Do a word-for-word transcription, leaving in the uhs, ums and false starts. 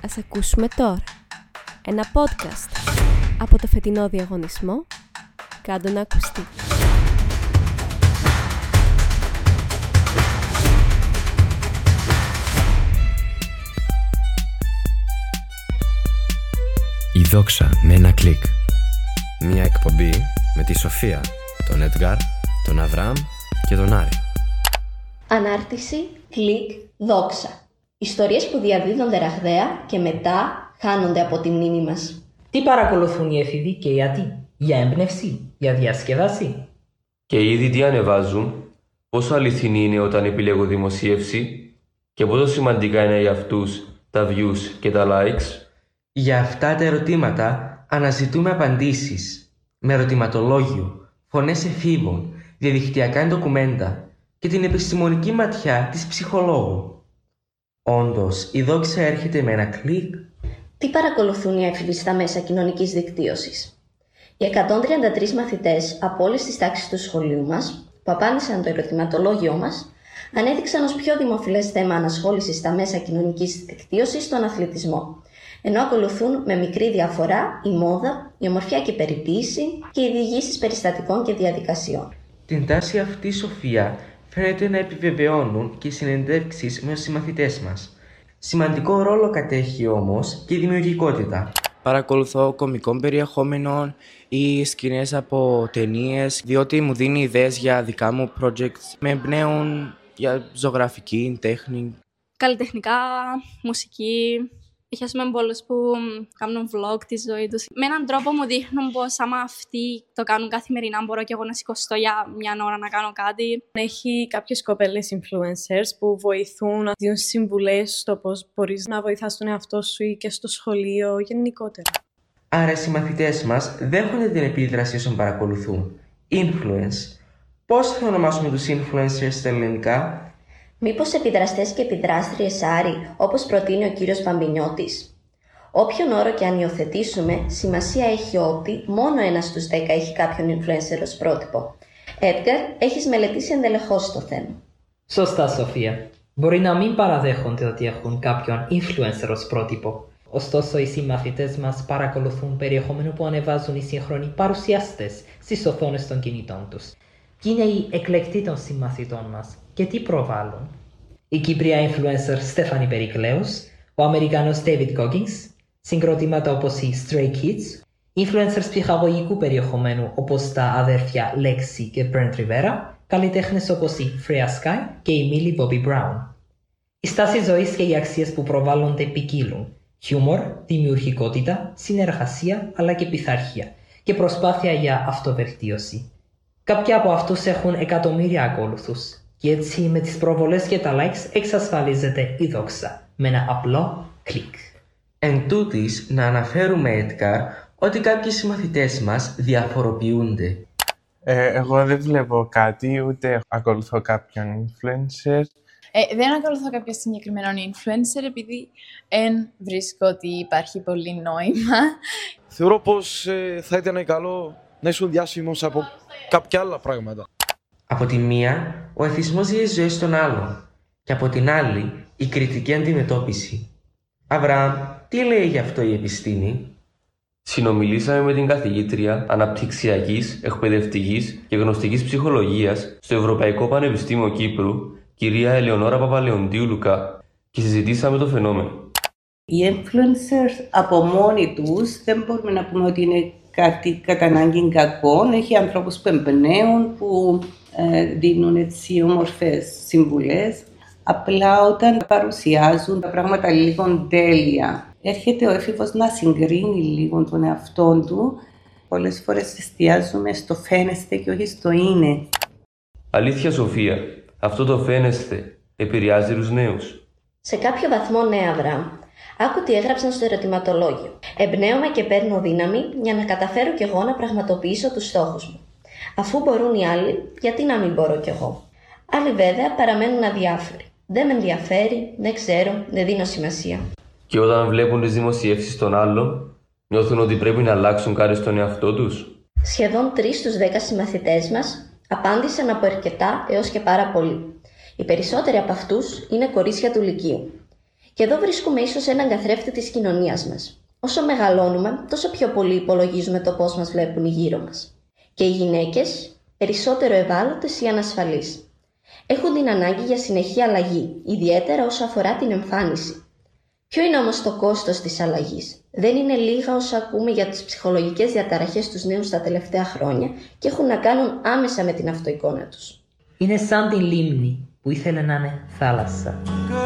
Ας ακούσουμε τώρα ένα podcast από το φετινό διαγωνισμό «Κάντο να ακουστεί». Η δόξα με ένα κλικ. Μια εκπομπή με τη Σοφία, τον Έντγκαρ, τον Αβραάμ και τον Άρη. Ανάρτηση, κλικ, δόξα. Ιστορίες που διαδίδονται ραγδαία και μετά χάνονται από τη μνήμη μας. Τι παρακολουθούν οι έφηβοι και γιατί? Για έμπνευση, για διασκέδαση. Και ήδη τι ανεβάζουν, πόσο αληθινή είναι όταν επιλέγω δημοσίευση και πόσο σημαντικά είναι για αυτούς τα views και τα likes. Για αυτά τα ερωτήματα αναζητούμε απαντήσεις με ερωτηματολόγιο, φωνές εφήβων, διαδικτυακά ντοκουμέντα και την επιστημονική ματιά της ψυχολόγου. Όντως, η δόξα έρχεται με ένα κλικ. Τι παρακολουθούν οι έφηβοι στα μέσα κοινωνικής δικτύωσης? Οι εκατόν τριάντα τρεις μαθητές από όλες τις τάξεις του σχολείου μας, που απάντησαν το ερωτηματολόγιο μας, ανέδειξαν ως πιο δημοφιλές θέμα ανασχόλησης στα μέσα κοινωνικής δικτύωσης τον αθλητισμό, ενώ ακολουθούν με μικρή διαφορά η μόδα, η ομορφιά και η περιποίηση και οι διηγήσεις περιστατικών και διαδικασιών. Την τάση αυτή, Σοφία, φαίνεται να επιβεβαιώνουν και οι συνεντεύξεις με τους συμμαθητές μας. Σημαντικό ρόλο κατέχει όμως και η δημιουργικότητα. Παρακολουθώ κωμικών περιεχόμενων ή σκηνές από ταινίες, διότι μου δίνει ιδέες για δικά μου projects. Με εμπνέουν για ζωγραφική, τέχνη. Καλλιτεχνικά, μουσική. Είχαμε πολλούς που κάνουν vlog τη ζωή τους. Με έναν τρόπο μου δείχνουν πως άμα αυτοί το κάνουν καθημερινά, μπορώ και εγώ να σηκωστώ για μια ώρα να κάνω κάτι. Έχει κάποιες κοπέλες influencers που βοηθούν να δίνουν συμβουλές στο πώς μπορείς να βοηθάς τον εαυτό σου ή και στο σχολείο γενικότερα. Άρα οι συμμαθητές μας δέχονται την επίδραση όσων παρακολουθούν. Influence. Πώς θα ονομάσουμε τους influencers στα ελληνικά? Μήπως επιδραστές και επιδράστριες, Άρη, όπως προτείνει ο κύριος Μπαμπινιώτης? Όποιον όρο και αν υιοθετήσουμε, σημασία έχει ότι μόνο ένας στους δέκα έχει κάποιον influencer ως πρότυπο. Έντγκαρ, έχεις μελετήσει ενδελεχώς το θέμα. Σωστά, Σοφία. Μπορεί να μην παραδέχονται ότι έχουν κάποιον influencer ως πρότυπο. Ωστόσο, οι συμμαθητές μας παρακολουθούν περιεχόμενο που ανεβάζουν οι σύγχρονοι παρουσιαστές στις οθόνες των κινητών τους. Ποιοι είναι οι εκλεκτοί των συμμαθητών μας και τι προβάλλουν? Η Κύπρια influencer Στέφανη Περικλέους, ο Αμερικανός David Goggins, συγκροτήματα όπως οι Stray Kids, influencers ψυχαγωγικού περιεχομένου όπως τα αδέρφια Lexi και Brent Rivera, καλλιτέχνες όπως η Freya Sky και η Millie Bobby Brown. Οι στάσεις ζωής και οι αξίες που προβάλλονται ποικίλουν. Χιούμορ, δημιουργικότητα, συνεργασία αλλά και πειθαρχία και προσπάθεια για αυτοβελτίωση. Κάποιοι από αυτούς έχουν εκατομμύρια ακόλουθους και έτσι με τις προβολές και τα likes εξασφαλίζεται η δόξα με ένα απλό κλικ. Εν τούτης, να αναφέρουμε, Έντγκαρ, ότι κάποιοι συμμαθητές μας διαφοροποιούνται. Ε, εγώ δεν βλέπω κάτι, ούτε ακολουθώ κάποιον influencer. Ε, δεν ακολουθώ κάποιο συγκεκριμένο influencer επειδή εν βρίσκω ότι υπάρχει πολύ νόημα. Θεωρώ πως ε, θα ήταν καλό να ήσουν διάσημος από κάποια άλλα πράγματα. Από τη μία, ο εθισμός ζει τις ζωές των άλλων και από την άλλη, η κριτική αντιμετώπιση. Αβραάμ, τι λέει γι' αυτό η επιστήμη? Συνομιλήσαμε με την καθηγήτρια αναπτυξιακής, εκπαιδευτικής και γνωστικής ψυχολογίας στο Ευρωπαϊκό Πανεπιστήμιο Κύπρου, κυρία Ελεονόρα Παπαλεοντίου Λουκά, και συζητήσαμε το φαινόμενο. Οι influencers από μόνοι τους δεν μπορούμε να πούμε ότι είναι κάτι κατά ανάγκη κακό. Έχει ανθρώπους που εμπνέουν, που ε, δίνουν έτσι όμορφες συμβουλές. Απλά όταν παρουσιάζουν τα πράγματα λίγο τέλεια, έρχεται ο έφηβος να συγκρίνει λίγο τον εαυτό του. Πολλές φορές εστιάζουμε στο φαίνεστε και όχι στο είναι. Αλήθεια, Σοφία, αυτό το φαίνεστε επηρεάζει τους νέους? Σε κάποιο βαθμό, ναι, Αβραάμ. Άκου τι έγραψαν στο ερωτηματολόγιο. Εμπνέομαι και παίρνω δύναμη για να καταφέρω κι εγώ να πραγματοποιήσω τους στόχους μου. Αφού μπορούν οι άλλοι, γιατί να μην μπορώ κι εγώ? Άλλοι βέβαια παραμένουν αδιάφοροι. Δεν με ενδιαφέρει, δεν ξέρω, δεν δίνω σημασία. Και όταν βλέπουν τις δημοσιεύσεις των άλλων, νιώθουν ότι πρέπει να αλλάξουν κάτι στον εαυτό τους. Σχεδόν τρεις στους δέκα συμμαθητές μας απάντησαν από αρκετά έως και πάρα πολύ. Οι περισσότεροι από αυτούς είναι κορίτσια του Λυκείου. Και εδώ βρίσκουμε ίσως έναν καθρέφτη της κοινωνίας μας. Όσο μεγαλώνουμε, τόσο πιο πολύ υπολογίζουμε το πώς μας βλέπουν οι γύρω μας. Και οι γυναίκες, περισσότερο ευάλωτες ή ανασφαλείς. Έχουν την ανάγκη για συνεχή αλλαγή, ιδιαίτερα όσο αφορά την εμφάνιση. Ποιο είναι όμως το κόστος της αλλαγής? Δεν είναι λίγα όσα ακούμε για τις ψυχολογικές διαταραχές στους νέους τα τελευταία χρόνια και έχουν να κάνουν άμεσα με την αυτοεικόνα τους. Είναι σαν την λίμνη που ήθελε να είναι θάλασσα.